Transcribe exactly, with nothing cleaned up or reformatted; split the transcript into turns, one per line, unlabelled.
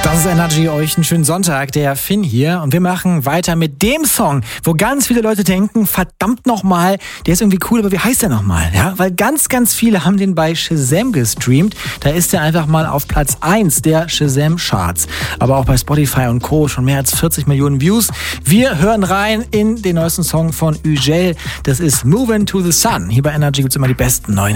Das ist Energy, euch einen schönen Sonntag, der Finn hier. Und wir machen weiter mit dem Song, wo ganz viele Leute denken, verdammt nochmal, der ist irgendwie cool, aber wie heißt der nochmal? Ja, weil ganz, ganz viele haben den bei Shazam gestreamt. Da ist der einfach mal auf Platz eins der Shazam-Charts. Aber auch bei Spotify und Co. schon mehr als vierzig Millionen Views. Wir hören rein in den neuesten Song von Ugel. Das ist Movin' to the Sun. Hier bei Energy gibt's immer die besten neuen